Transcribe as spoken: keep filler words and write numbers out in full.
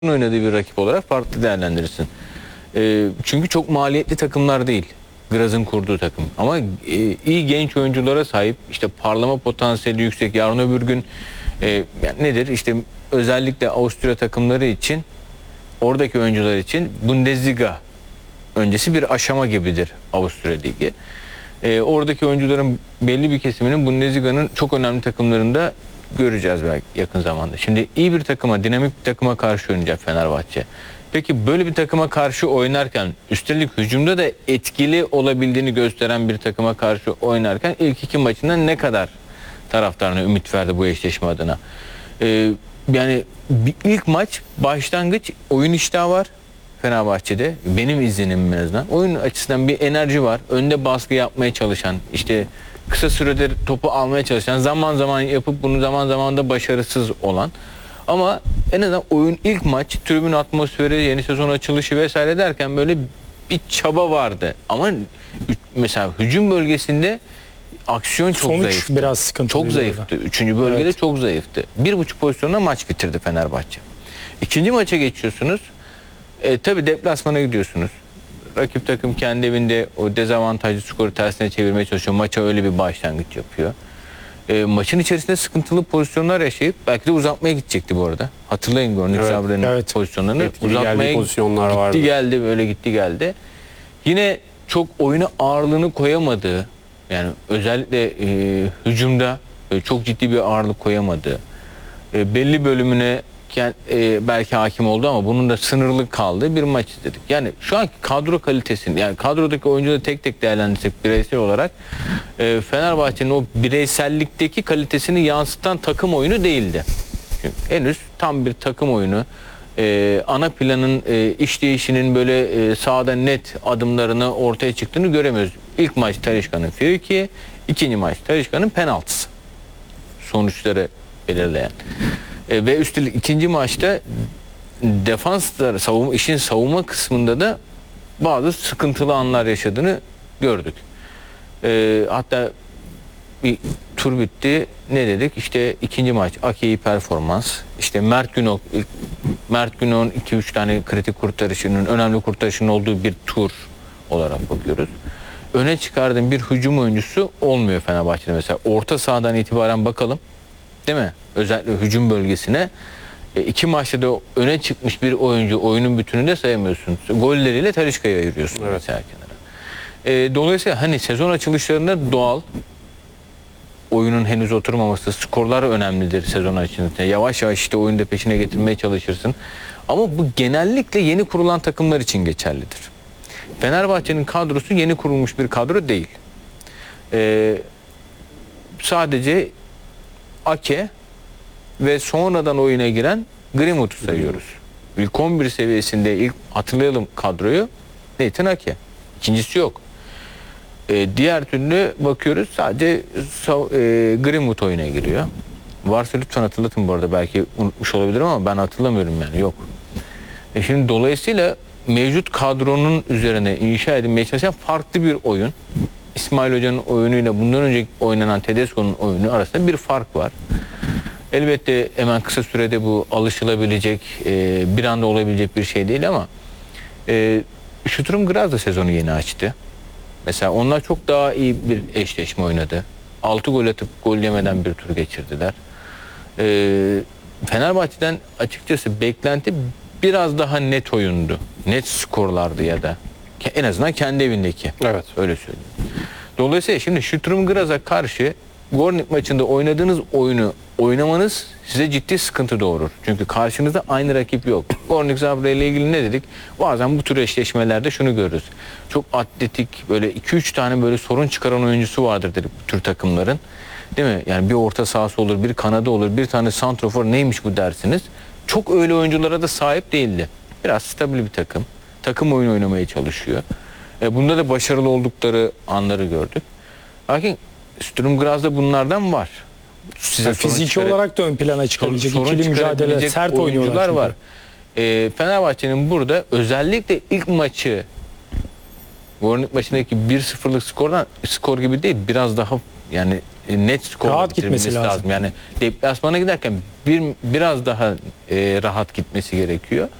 oynadığı bir rakip olarak farklı değerlendirirsin. E, çünkü çok maliyetli takımlar değil. Graz'ın kurduğu takım. Ama e, iyi genç oyunculara sahip, işte parlama potansiyeli yüksek. Yarın öbür gün e, yani nedir? İşte özellikle Avusturya takımları için, oradaki oyuncular için Bundesliga öncesi bir aşama gibidir Avusturya Ligi. E, oradaki oyuncuların belli bir kesiminin Bundesliga'nın çok önemli takımlarında göreceğiz belki yakın zamanda. Şimdi iyi bir takıma, dinamik bir takıma karşı oynayacak Fenerbahçe. Peki böyle bir takıma karşı oynarken, üstelik hücumda da etkili olabildiğini gösteren bir takıma karşı oynarken ilk iki maçında ne kadar taraftarına ümit verdi bu eşleşme adına? Ee, yani bir ilk maç başlangıç, oyun iştahı var Fenerbahçe'de. Benim izlenimim en azından. Oyun açısından bir enerji var. Önde baskı yapmaya çalışan, işte kısa sürede topu almaya çalışan, zaman zaman yapıp bunu zaman zaman da başarısız olan. Ama en azından oyun ilk maç, tribün atmosferi, yeni sezon açılışı vesaire derken böyle bir çaba vardı. Ama mesela hücum bölgesinde aksiyon çok Sonuç zayıftı. biraz sıkıntılı. Çok zayıftı. Üçüncü bölgede evet. çok zayıftı. Bir buçuk pozisyonda maç bitirdi Fenerbahçe. İkinci maça geçiyorsunuz. E, tabii deplasmana gidiyorsunuz. Rakip takım kendi evinde o dezavantajlı skoru tersine çevirmeye çalışıyor. Maça öyle bir başlangıç yapıyor. E, maçın içerisinde sıkıntılı pozisyonlar yaşayıp belki de uzatmaya gidecekti bu arada. Hatırlayın Gornik evet, Sabre'nin evet. pozisyonlarını. Etkili uzatmaya pozisyonlar gitti vardı. geldi, böyle gitti geldi. Yine çok oyuna ağırlığını koyamadığı, yani özellikle e, hücumda e, çok ciddi bir ağırlık koyamadığı, e, belli bölümüne e, belki hakim oldu ama bunun da sınırlı kaldığı bir maç izledik. Yani şu anki kadro kalitesini, yani kadrodaki oyuncuları tek tek değerlendirsek bireysel olarak e, Fenerbahçe'nin o bireysellikteki kalitesini yansıtan takım oyunu değildi. Çünkü henüz tam bir takım oyunu, e, ana planın e, işleyişinin böyle e, sahada net adımlarını ortaya çıktığını göremiyoruz. İlk maç Talisca'nın friki, ikinci maç Talisca'nın penaltısı. Sonuçları belirleyen. E, ve üstelik ikinci maçta defanslar, savunma, işin savunma kısmında da bazı sıkıntılı anlar yaşadığını gördük. E, hatta bir tur bitti. Ne dedik? İşte ikinci maç Ake'yi performans. İşte Mert Günok, Mert Günok'un iki üç tane kritik kurtarışının, önemli kurtarışının olduğu bir tur olarak bakıyoruz. Öne çıkardığım bir hücum oyuncusu olmuyor Fenerbahçe'de mesela. Orta sahadan itibaren bakalım. Değil mi? Özellikle hücum bölgesine. E, iki maçta da öne çıkmış bir oyuncu, oyunun bütününde sayamıyorsun. Golleriyle Talisca'yı ayırıyorsun evet. mesela kenara. E, dolayısıyla hani sezon açılışlarında doğal, oyunun henüz oturmaması, skorlar önemlidir sezon açılışında. Yavaş yavaş işte oyunu da peşine getirmeye çalışırsın. Ama bu genellikle yeni kurulan takımlar için geçerlidir. Fenerbahçe'nin kadrosu yeni kurulmuş bir kadro değil. E, sadece Ake ve sonradan oyuna giren Greenwood'u sayıyoruz. İlk on bir seviyesinde ilk hatırlayalım kadroyu, Nathan Ake. İkincisi yok. Ee, diğer türlü bakıyoruz sadece e, Greenwood oyuna giriyor. Varsa lütfen hatırlatın bu arada, belki unutmuş olabilirim ama ben hatırlamıyorum yani, yok. E şimdi dolayısıyla mevcut kadronun üzerine inşa edilmeye çalışan farklı bir oyun. İsmail Hoca'nın oyunuyla bundan önce oynanan Tedesco'nun oyunu arasında bir fark var. Elbette hemen kısa sürede bu alışılabilecek, e, bir anda olabilecek bir şey değil ama e, Sturm Graz da sezonu yeni açtı. Mesela onlar çok daha iyi bir eşleşme oynadı. altı gol atıp gol yemeden bir tur geçirdiler. E, Fenerbahçe'den açıkçası beklenti biraz daha net oyundu. Net skorlardı ya da. En azından kendi evindeki. Evet. Öyle söyleyeyim. Dolayısıyla şimdi Sturm Graz'a karşı Gornik maçında oynadığınız oyunu oynamanız size ciddi sıkıntı doğurur. Çünkü karşınızda aynı rakip yok. Gornik Zabre ile ilgili ne dedik? Bazen bu tür eşleşmelerde şunu görürüz. Çok atletik, böyle iki üç tane böyle sorun çıkaran oyuncusu vardır dedik bu tür takımların. Değil mi? Yani bir orta sahası olur, bir kanadı olur, bir tane santrofor, neymiş bu dersiniz. Çok öyle oyunculara da sahip değildi. Biraz stabil bir takım. Takım oyunu oynamaya çalışıyor. E, bunda da başarılı oldukları anları gördük. Lakin Sturm Graz'da bunlardan var. Size yani fiziki olarak da ön plana çıkabilecek, ikili mücadele, sert oyuncular var. E, Fenerbahçe'nin burada özellikle ilk maçı, Gornik maçındaki bir sıfırlık skordan skor gibi değil, biraz daha yani e, net skor Rahat gitmesi bitirmesi lazım. Yani deplasmana giderken bir biraz daha e, rahat gitmesi gerekiyor.